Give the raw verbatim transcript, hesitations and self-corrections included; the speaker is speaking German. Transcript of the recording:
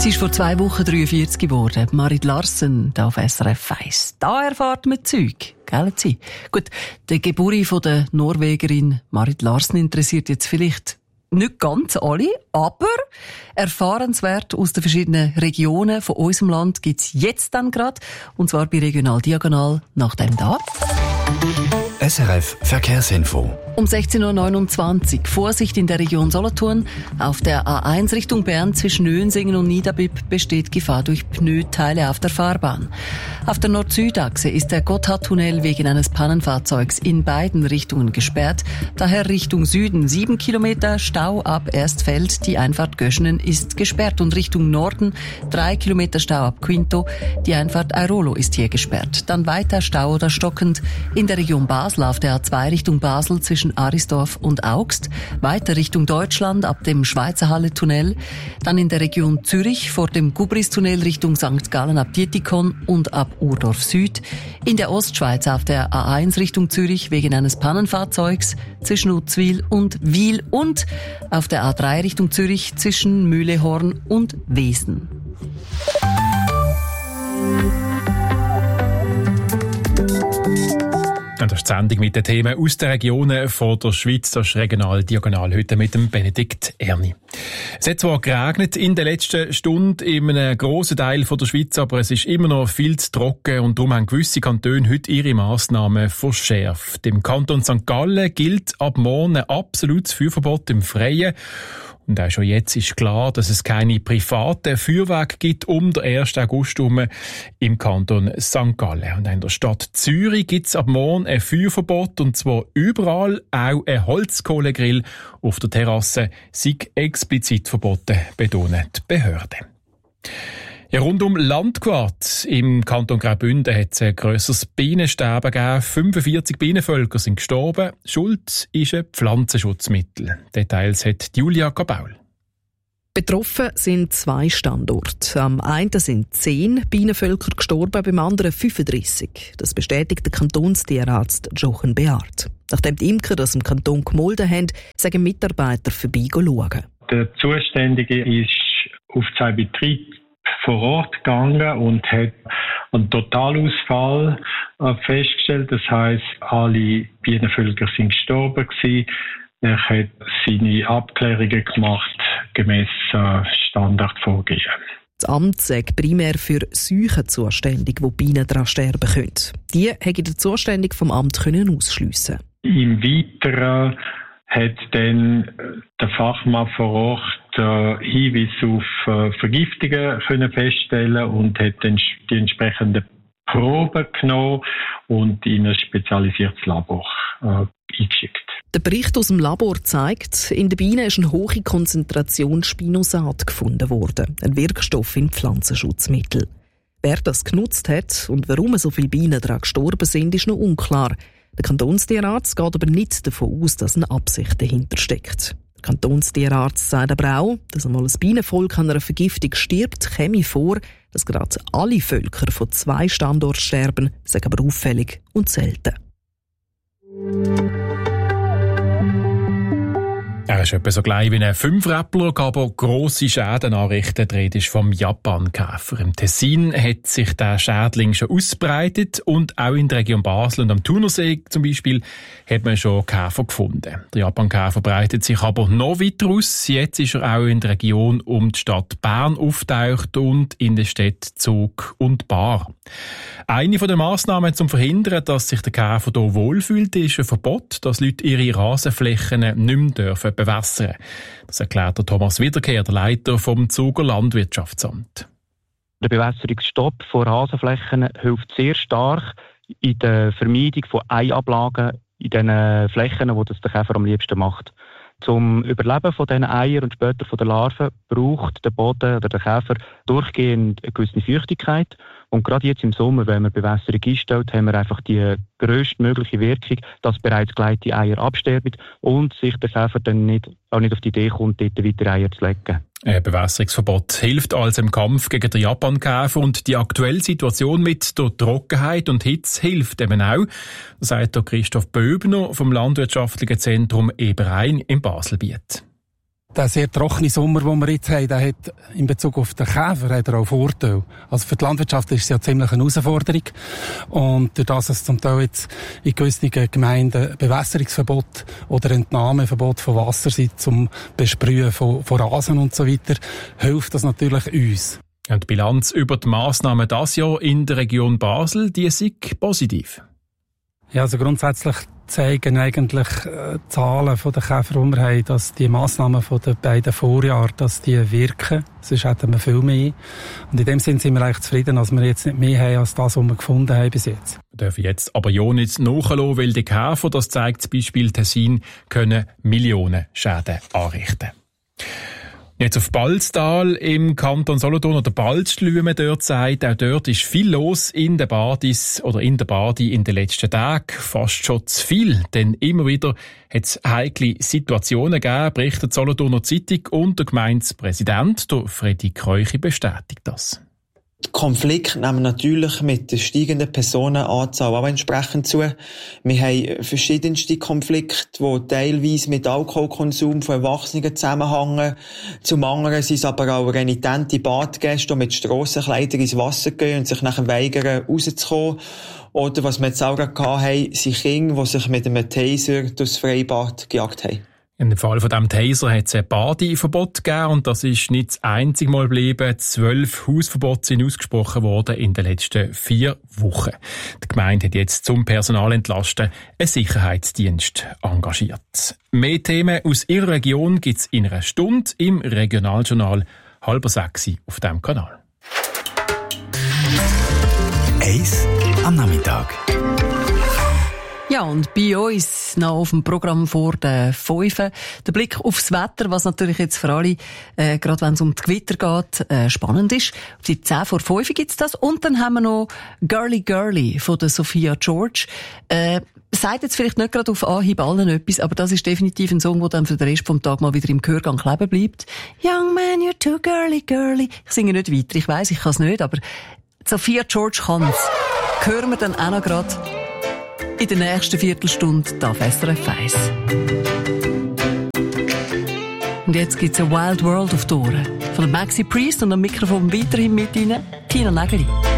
Sie ist vor zwei Wochen dreiundvierzig geworden. Marit Larsen, da auf S R F eins. Da erfahrt man Zeug, gell Sie? Gut, die Geburt von der Norwegerin Marit Larsen interessiert jetzt vielleicht nicht ganz alle, aber erfahrenswert aus den verschiedenen Regionen von unserem Land gibt's jetzt dann gerade, und zwar bei Regional Diagonal nach dem da. S R F Verkehrsinfo. Um sechzehn Uhr neunundzwanzig. Vorsicht in der Region Solothurn. Auf der A eins Richtung Bern zwischen Nönsingen und Niederbipp besteht Gefahr durch Pneuteile auf der Fahrbahn. Auf der Nord-Süd-Achse ist der Gotthardtunnel wegen eines Pannenfahrzeugs in beiden Richtungen gesperrt. Daher Richtung Süden sieben Kilometer, Stau ab Erstfeld. Die Einfahrt Göschenen ist gesperrt. Und Richtung Norden drei Kilometer Stau ab Quinto. Die Einfahrt Airolo ist hier gesperrt. Dann weiter Stau oder stockend in der Region Basel auf der A zwei Richtung Basel zwischen Arisdorf und Augst, weiter Richtung Deutschland ab dem Schweizerhalle-Tunnel, dann in der Region Zürich vor dem Gubris-Tunnel Richtung Sankt Gallen ab Dietikon und ab Urdorf Süd, in der Ostschweiz auf der A eins Richtung Zürich wegen eines Pannenfahrzeugs zwischen Uzwil und Wil und auf der A drei Richtung Zürich zwischen Mühlehorn und Wesen. Das ist die Sendung mit den Themen aus den Regionen von der Schweiz. Das ist Regional Diagonal heute mit dem Benedikt Erni. Es hat zwar geregnet in der letzten Stunde in einem grossen Teil von der Schweiz, aber es ist immer noch viel zu trocken und darum haben gewisse Kantone heute ihre Massnahmen verschärft. Im Kanton Sankt Gallen gilt ab morgen ein absolutes Feuerverbot im Freien. Und auch schon jetzt ist klar, dass es keine privaten Feuerwerke gibt um den ersten August herum im Kanton Sankt Gallen. Und in der Stadt Zürich gibt es ab morgen ein Feuerverbot, und zwar überall. Auch ein Holzkohlegrill auf der Terrasse sei explizit verboten, betonen die Behörden. Ja, rund um Landquart im Kanton Graubünden hat es ein grösseres Bienensterben gegeben. fünfundvierzig Bienenvölker sind gestorben. Schuld ist ein Pflanzenschutzmittel. Details hat Julia Gabaul. Betroffen sind zwei Standorte. Am einen sind zehn Bienenvölker gestorben, beim anderen fünfunddreissig. Das bestätigt der Kantonstierarzt Jochen Beard. Nachdem die Imker das im Kanton gemolden haben, sagen Mitarbeiter vorbei schauen. Der Zuständige ist auf zwei Betriebe vor Ort gegangen und hat einen Totalausfall festgestellt. Das heisst, alle Bienenvölker sind gestorben gewesen. Er hat seine Abklärungen gemacht gemäss Standardvorgehen. Das Amt sagt primär für Seuchen zuständig, wo Bienen daran sterben können. Die hätte der Zuständige vom Amt ausschliessen können. Im Weiteren hat dann der Fachmann vor Ort äh, Hinweise auf äh, Vergiftungen können feststellen und hat dann die entsprechenden Proben genommen und in ein spezialisiertes Labor äh, eingeschickt. Der Bericht aus dem Labor zeigt, in den Bienen ist eine hohe Konzentration Spinosat gefunden worden, ein Wirkstoff in Pflanzenschutzmittel. Wer das genutzt hat und warum so viele Bienen daran gestorben sind, ist noch unklar. Der Kantonstierarzt geht aber nicht davon aus, dass eine Absicht dahinter steckt. Der Kantonstierarzt sagt aber auch, dass einmal ein Bienenvolk an einer Vergiftung stirbt, käme vor, dass gerade alle Völker von zwei Standorten sterben, sagen aber auffällig und selten. Er ist etwa so gleich wie ein Fünfräppler, aber grosse Schäden anrichten. Die Rede ist vom Japankäfer. Im Tessin hat sich der Schädling schon ausgebreitet und auch in der Region Basel und am Thunersee zum Beispiel hat man schon Käfer gefunden. Der Japankäfer breitet sich aber noch weiter aus. Jetzt ist er auch in der Region um die Stadt Bern aufgetaucht und in den Städten Zug und Bar. Eine der Massnahmen zum Verhindern, dass sich der Käfer hier wohlfühlt, ist ein Verbot, dass Leute ihre Rasenflächen nicht mehr dürfen bewässern. Das erklärt der Thomas Wiederkehr, der Leiter vom Zuger Landwirtschaftsamt. Der Bewässerungsstopp von Rasenflächen hilft sehr stark in der Vermeidung von Eiablagen in den Flächen, wo das der Käfer am liebsten macht. Zum Überleben von diesen Eiern und später von den Larven braucht der Boden oder der Käfer durchgehend eine gewisse Feuchtigkeit. Und gerade jetzt im Sommer, wenn man Bewässerung einstellt, haben wir einfach die grösstmögliche Wirkung, dass bereits gelegte Eier absterben und sich der Käfer dann nicht, auch nicht auf die Idee kommt, dort weiter Eier zu legen. Ein Bewässerungsverbot hilft also im Kampf gegen den Japankäfer und die aktuelle Situation mit der Trockenheit und Hitze hilft eben auch, sagt Christoph Böbner vom Landwirtschaftlichen Zentrum Eberein im Baselbiet. Der sehr trockene Sommer, den wir jetzt haben, der hat in Bezug auf den Käfer hat er auch Vorteile. Also für die Landwirtschaft ist es ja ziemlich eine Herausforderung. Und durch das, dass zum Teil jetzt in gewissen Gemeinden Bewässerungsverbot oder Entnahmeverbot von Wasser sind zum Besprühen von, von Rasen und so weiter, hilft das natürlich uns. Und die Bilanz über die Massnahmen dieses Jahr in der Region Basel, die ist positiv. Ja, also grundsätzlich zeigen eigentlich äh, Zahlen von der Käfer, die wir haben, dass die Massnahmen von den beiden Vorjahren, dass die wirken. Sonst hätten wir viel mehr. Und in dem Sinne sind wir eigentlich zufrieden, dass wir jetzt nicht mehr haben als das, was wir gefunden haben bis jetzt. Wir dürfen jetzt aber ja nicht nachlassen, weil die Käfer, das zeigt das Beispiel Tessin, können Millionen Schäden anrichten. Jetzt auf Balztal im Kanton Solothurn oder Balzstl, wie man dort sagt. Auch dort ist viel los in der Badis oder in der Badi in den letzten Tagen. Fast schon zu viel, denn immer wieder hat es heikle Situationen gegeben, berichtet die Solothurner Zeitung, und der Gemeindepräsident, der Freddy Kreuchi, bestätigt das. Die Konflikte nehmen natürlich mit der steigenden Personenanzahl auch entsprechend zu. Wir haben verschiedenste Konflikte, die teilweise mit Alkoholkonsum von Erwachsenen zusammenhängen. Zum anderen sind es aber auch renitente Badgäste, die mit Strassenkleidern ins Wasser gehen und sich nachher weigern, rauszukommen. Oder was wir jetzt auch gerade hatten, sind Kinder, die sich mit einem Taser durchs Freibad gejagt haben. Im Fall von diesem Taser hat es ein Badeverbot gegeben, und das ist nicht das einzige Mal geblieben. Zwölf Hausverbote sind ausgesprochen worden in den letzten vier Wochen. Die Gemeinde hat jetzt zum Personalentlasten einen Sicherheitsdienst engagiert. Mehr Themen aus ihrer Region gibt es in einer Stunde im Regionaljournal halber sechs auf diesem Kanal. Eis am Nachmittag. Ja, und bei uns noch auf dem Programm vor den Fünfen der Blick aufs Wetter, was natürlich jetzt für alle, äh, gerade wenn es um die Gewitter geht, äh, spannend ist. Auf die zehn vor fünf gibt's das. Und dann haben wir noch Girly Girly von der Sophia George. Äh, sagt jetzt vielleicht nicht gerade auf Anhieb allen etwas, aber das ist definitiv ein Song, der dann für den Rest vom Tag mal wieder im Gehörgang kleben bleibt. Young man, you're too girly girly. Ich singe nicht weiter, ich weiss, ich kann es nicht, aber Sophia George kann's. Hören wir dann auch noch gerade in der nächsten Viertelstunde auf S R F eins. Und jetzt gibt's eine Wild World auf die Ohren. Von der Maxi Priest und am Mikrofon weiterhin mit Ihnen, Tina Nägeli.